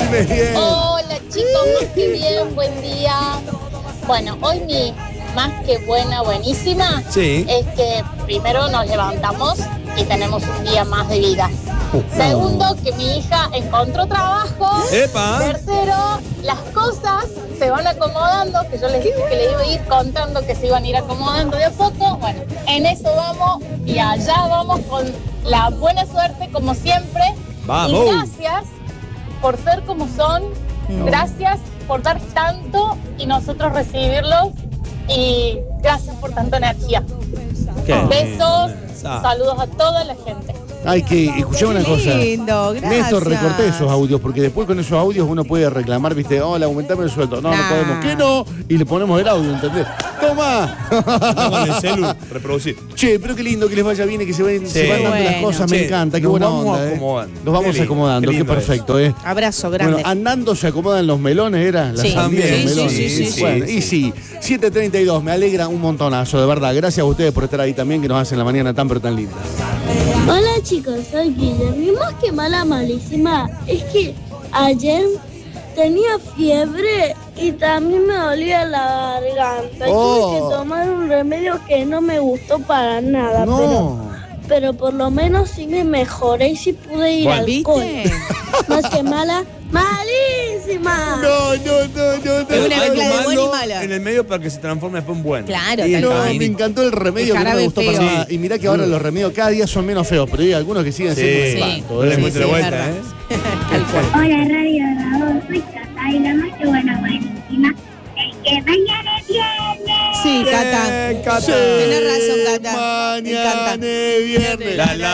Dime bien. Hola chicos, más que bien, buen día. Bueno, hoy mi más que buena, buenísima, Sí. es que primero nos levantamos y tenemos un día más de vida. Segundo, que mi hija encontró trabajo. ¡Epa! Tercero, las cosas se van acomodando, que yo les dije que le iba a ir contando que se iban a ir acomodando de a poco. Bueno, en eso vamos y allá vamos con la buena suerte como siempre. ¡Vamos! Y gracias por ser como son, gracias por dar tanto y nosotros recibirlos y gracias por tanta energía. Besos, saludos a toda la gente. Hay que escuchar una cosa. Lindo, gracias. Néstor, recorté esos audios, porque después con esos audios uno puede reclamar, viste, hola, aumentame el sueldo. No, no podemos. ¿Qué no? Y le ponemos el audio, ¿entendés? ¡Toma! Con el celu, reproducir. Che, pero qué lindo que les vaya bien y que se van dando las Bueno. cosas, me Che, encanta, qué nos buena vamos onda. acomodando. Nos vamos Qué lindo, acomodando, qué qué lindo perfecto, Abrazo grande. Bueno, andando se acomodan los melones, ¿era? Las Sí. sandías de los También, melones. sí. Bueno, y sí, 7:32, me alegra un montonazo, de verdad. Gracias a ustedes por estar ahí también, que nos hacen la mañana tan pero tan linda. Hola chicos, soy Guillermo. Mi más que mala malísima es que ayer tenía fiebre y también me dolía la garganta. Y tuve que tomar un remedio que no me gustó para nada, pero por lo menos sí me mejoré y sí pude ir al cole. Más que mala, malísima. No. Es una Algo mezcla de buena y malo mala. en el medio para que se transforme después en bueno. Claro, Y tal No, cual. me encantó el remedio El que no me jarabe gustó feo. para nada. Y mirá que ahora los remedios cada día son menos feos, pero hay algunos que siguen siendo un Sí. espanto. No le encuentre la es vuelta, verdad. ¿eh? Tal cual. Hola Radio Radón, soy Cata y la más que buena buenísima es que mañana es viernes. Sí, Cata. Bien, Cata. Tenés razón, Cata. Me encanta. Mañana es viernes.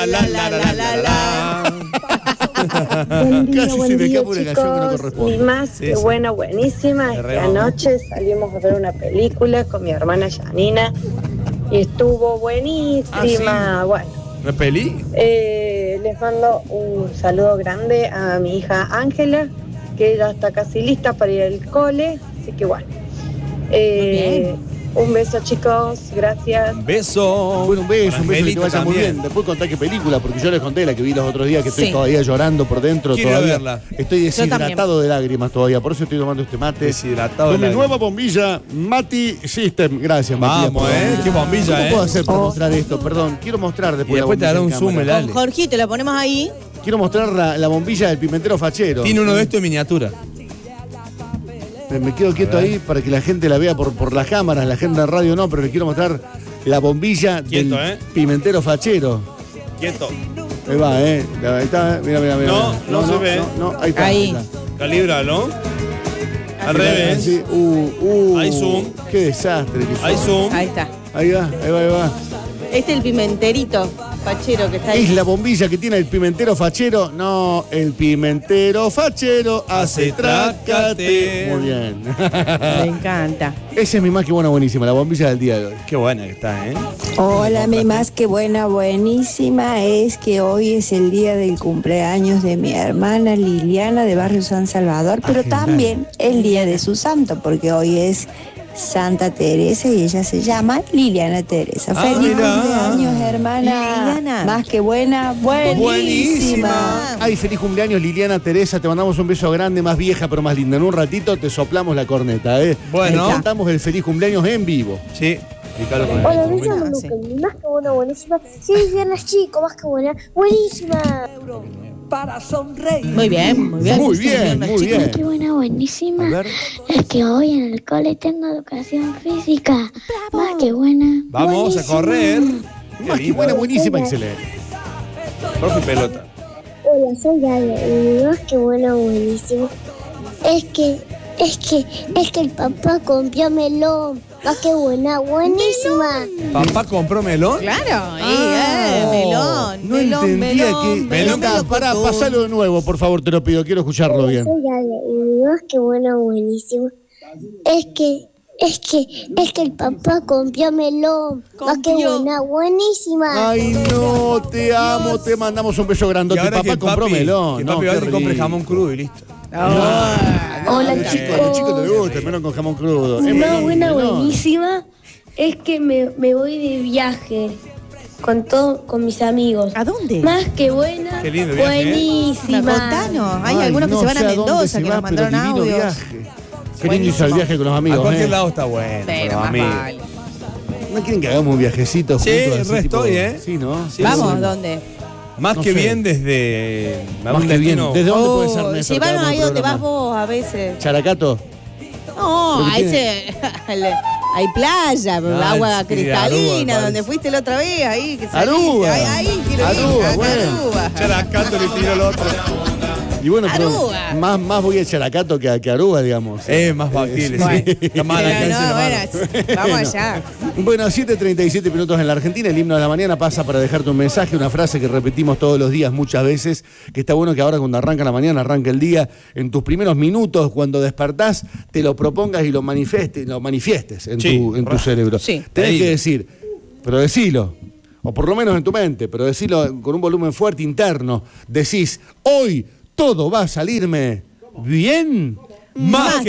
La. Buen día, Casi buen se me día, escapa una canción que no chicos. corresponde. Mi más Sí, que sí. buena, buenísima es que redondo. anoche salimos a ver una película con mi hermana Janina y estuvo buenísima. Bueno, ¿No es peli? les mando un saludo grande a mi hija Ángela, que ella está casi lista para ir al cole, así que bueno. Un beso chicos, gracias. Un beso. Bueno, un beso, que te Angelito vaya muy también. bien. Después contá qué película, porque yo les conté la que vi los otros días, que estoy Sí. todavía llorando por dentro. Quiero Todavía verla. Estoy deshidratado de lágrimas todavía, por eso estoy tomando este mate. Deshidratado Con de mi lágrimas. nueva bombilla Mati System. Gracias, Matías. Vamos, perdón. qué bombilla, ¿Cómo puedo hacer para mostrar esto? Perdón, quiero mostrar Y después después te la dará bombilla un en zoom el cámara. Ale. Jorgito, la ponemos ahí. Quiero mostrar la bombilla del pimentero fachero. Tiene uno de estos en miniatura. Me quedo quieto ahí para que la gente la vea por las cámaras, la gente de radio no, pero le quiero mostrar la bombilla Quieto, del pimentero fachero. Quieto. Ahí va, Ahí está, mira. No se ve. No, ahí está. Ahí. Calibra, ¿no? Al Mira, revés. sí, Hay zoom. Qué desastre que Hay sos. zoom. Ahí está. Ahí va. Este es el pimenterito fachero que está ahí. Es la bombilla que tiene el pimentero fachero. No, el pimentero fachero hace trácate. Muy bien. Me encanta. Esa es mi más que buena, buenísima, la bombilla del día de hoy. Qué buena que está, ¿eh? Hola, mi más que buena, buenísima es que hoy es el día del cumpleaños de mi hermana Liliana de Barrio San Salvador, pero genial. también el día de su santo, porque hoy es Santa Teresa y ella se llama Liliana Teresa. Feliz mira. cumpleaños, hermana. Liliana. Más que buena, buenísima. Ay, feliz cumpleaños, Liliana Teresa. Te mandamos un beso grande, más vieja pero más linda. En un ratito te soplamos la corneta, ¿eh? Bueno. Te cantamos el feliz cumpleaños en vivo. Sí. Explícalo con Hola, el me llamo Ah, sí. Luca, mi más que buena, buenísima. Sí, viernes chico, más que buena, buenísima. Muy bien, muy bien. Muy bien, Más muy chico. bien. Qué buena, buenísima. A ver. Es que hoy en el cole tengo educación física. Más que buena. Vamos a buenísima. correr. Más que buena, buenísima, excelente. Profe pelota. Hola, soy Ale y mi más que buena, buenísima. Es que el papá compró melón. Más que buena, buenísima. ¿Papá compró melón? Claro, melón, No melón, entendía melón, que... melón, Está, melón, pará, melón. pasalo de nuevo, por favor, te lo pido. Quiero escucharlo bien. Soy Ale y mi más que buena, buenísima. Es que el papá compró melón. Más que Compró. buena, buenísima. Ay, no, te amo, te mandamos un beso Y grandote. ahora Papá que compró melón. Que No, papi qué va y compre rico. jamón crudo y listo. Hola, Al chico, a los chicos les gusta el melón con jamón crudo. Mi Es más melón, buena, melón. buenísima es que me voy de viaje. con mis amigos. ¿A dónde? Más que buena, Qué lindo viaje, ¿eh? buenísima. Contanos. Hay Ay, algunos que no se van sé a dónde Mendoza, se que va, nos mandaron pero divino audios. viaje. Qué lindo hizo el viaje con los amigos. A cualquier lado está bueno. Pero con los más amigos. vale. ¿No quieren que hagamos un viajecito Sí, juntos? así, re tipo- estoy, ¿eh? Sí, ¿no? Sí, Vamos, bueno. ¿dónde? Más No que sé. bien desde. Más que bien. ¿Desde dónde puede ser, Néstor? Llevaron Hagamos ahí el donde vas programa. vos a veces. Characato. No, Porque ahí tiene- hay playa, agua sí, cristalina, Aruba, donde fuiste la otra vez, ahí que saliste. Aruba. Ahí quiero ir, Aruba, a bueno. Aruba. Characato le tiró el otro. Y bueno, pero Aruba. más voy a Characato que a Aruba, digamos. Más factible, Bueno. sí. Está mal, Pero alcance no, la mano. bueno, vamos allá. Bueno, 7:37 minutos en la Argentina. El himno de la mañana pasa para dejarte un mensaje, una frase que repetimos todos los días muchas veces, que está bueno que ahora cuando arranca la mañana, arranca el día, en tus primeros minutos, cuando despertás, te lo propongas y lo manifiestes en, Sí, tu cerebro. Sí. Tenés que decir, pero decilo, o por lo menos en tu mente, pero decilo con un volumen fuerte interno. Decís, hoy todo va a salirme bien. Más